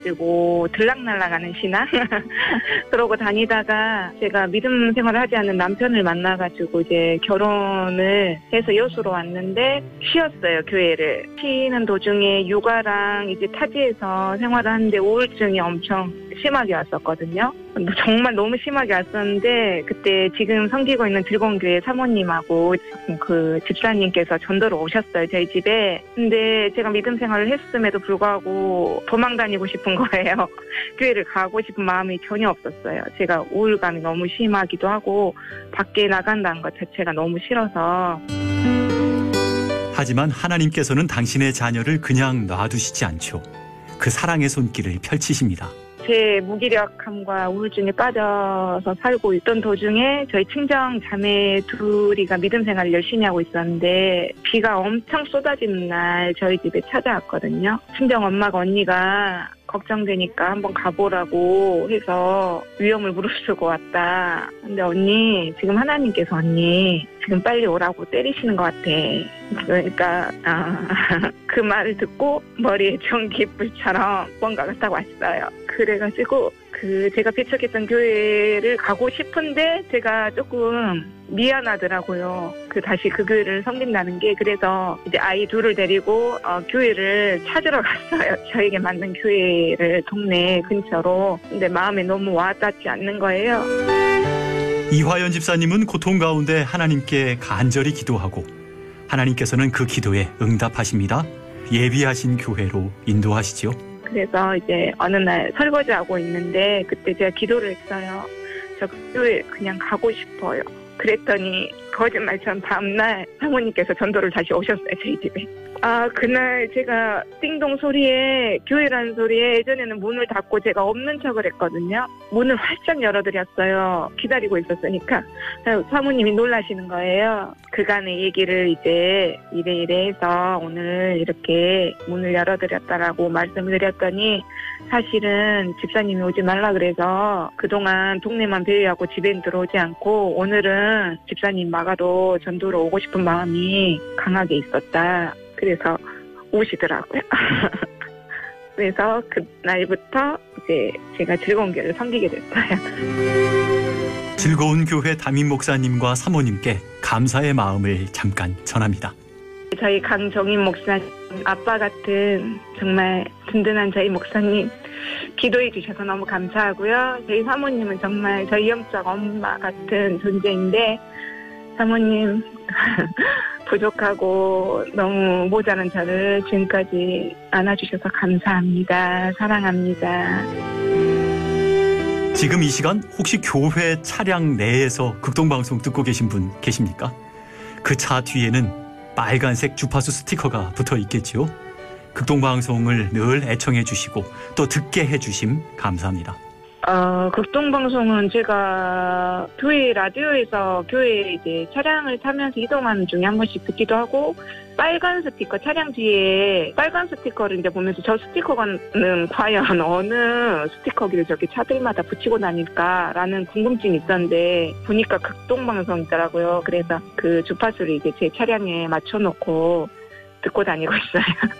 그리고 들락날락하는 신앙 그러고 다니다가 제가 믿음 생활을 하지 않는 남편을 만나가지고 이제 결혼을 해서 여수로 왔는데 쉬었어요, 교회를. 쉬는 도중에 육아랑 이제 타지에서 생활을 하는데 우울증이 엄청 심하게 왔었거든요. 정말 너무 심하게 왔었는데 그때 지금 섬기고 있는 즐거운 교회 사모님하고 그 집사님께서 전도를 오셨어요, 저희 집에. 근데 제가 믿음 생활을 했음에도 불구하고 도망 다니고 싶은 거예요. 교회를 가고 싶은 마음이 전혀 없었어요. 제가 우울감이 너무 심하기도 하고 밖에 나간다는 것 자체가 너무 싫어서. 하지만 하나님께서는 당신의 자녀를 그냥 놔두시지 않죠. 그 사랑의 손길을 펼치십니다. 제 무기력함과 우울증에 빠져서 살고 있던 도중에 저희 친정 자매 둘이가 믿음 생활을 열심히 하고 있었는데 비가 엄청 쏟아지는 날 저희 집에 찾아왔거든요. 친정 엄마가 언니가 걱정되니까 한번 가보라고 해서 위험을 무릅쓰고 왔다. 근데 언니 지금 하나님께서 언니 지금 빨리 오라고 때리시는 것 같아. 그러니까 그 말을 듣고 머리에 전기불처럼 뭔가가 딱 왔어요. 그래가지고 제가 배척했던 교회를 가고 싶은데 제가 조금 미안하더라고요. 다시 그 교회를 섬긴다는 게. 그래서 이제 아이 둘을 데리고 교회를 찾으러 갔어요. 저에게 맞는 교회를 동네 근처로. 근데 마음에 너무 와닿지 않는 거예요. 이화연 집사님은 고통 가운데 하나님께 간절히 기도하고 하나님께서는 그 기도에 응답하십니다. 예비하신 교회로 인도하시지요. 그래서 이제 어느 날 설거지하고 있는데 그때 제가 기도를 했어요. 저 교회 그냥 가고 싶어요. 그랬더니 거짓말처럼 다음날 사모님께서 전도를 다시 오셨어요, 저희 집에. 그날 제가 띵동 소리에, 교회라는 소리에 예전에는 문을 닫고 제가 없는 척을 했거든요. 문을 활짝 열어드렸어요. 기다리고 있었으니까. 사모님이 놀라시는 거예요. 그간의 얘기를 이제 이래 해서 오늘 이렇게 문을 열어드렸다라고 말씀을 드렸더니 사실은 집사님이 오지 말라 그래서 그동안 동네만 배회하고 집엔 들어오지 않고 오늘은 집사님 마가로 전도로 오고 싶은 마음이 강하게 있었다. 그래서 오시더라고요. 그래서 그날부터 이제 제가 즐거운 교회를 섬기게 됐어요. 즐거운 교회 담임 목사님과 사모님께 감사의 마음을 잠깐 전합니다. 저희 강정인 목사님, 아빠 같은 정말 든든한 저희 목사님 기도해 주셔서 너무 감사하고요. 저희 사모님은 정말 저희 영적 엄마 같은 존재인데 사모님 부족하고 너무 모자란 저를 지금까지 안아주셔서 감사합니다. 사랑합니다. 지금 이 시간 혹시 교회 차량 내에서 극동방송 듣고 계신 분 계십니까? 그 차 뒤에는 빨간색 주파수 스티커가 붙어 있겠지요. 극동방송을 늘 애청해 주시고 또 듣게 해주심 감사합니다. 극동방송은 제가 교회 라디오에서 교회 이제 차량을 타면서 이동하는 중에 한 번씩 듣기도 하고 빨간 스티커, 차량 뒤에 빨간 스티커를 이제 보면서 저 스티커는 과연 어느 스티커기를 저렇게 차들마다 붙이고 다닐까라는 궁금증이 있었는데 보니까 극동방송이더라고요. 그래서 그 주파수를 이제 제 차량에 맞춰놓고 듣고 다니고 있어요.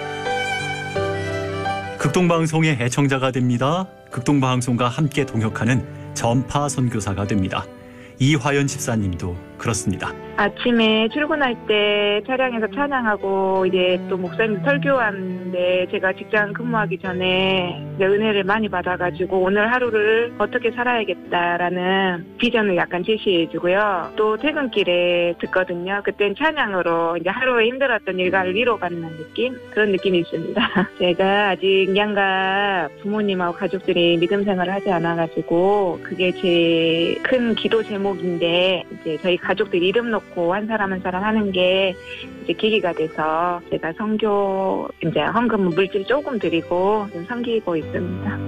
극동방송의 애청자가 됩니다. 극동방송과 함께 동역하는 전파 선교사가 됩니다. 이화연 집사님도 그렇습니다. 아침에 출근할 때 차량에서 찬양하고 이제 또 목사님 설교하는데 제가 직장 근무하기 전에 이제 은혜를 많이 받아가지고 오늘 하루를 어떻게 살아야겠다라는 비전을 약간 제시해주고요. 또 퇴근길에 듣거든요. 그땐 찬양으로 이제 하루에 힘들었던 일과를 위로받는 느낌? 그런 느낌이 있습니다. 제가 아직 양가 부모님하고 가족들이 믿음 생활을 하지 않아가지고 그게 제 큰 기도 제목인데 이제 저희 가족들 이름 놓고 한 사람 한 사람 하는 게 이제 계기가 돼서 제가 선교 이제 헌금 물질 조금 드리고 좀 섬기고 있습니다.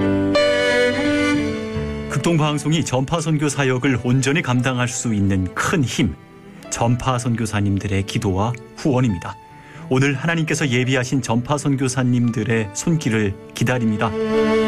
극동방송이 전파 선교 사역을 온전히 감당할 수 있는 큰 힘, 전파 선교사님들의 기도와 후원입니다. 오늘 하나님께서 예비하신 전파 선교사님들의 손길을 기다립니다.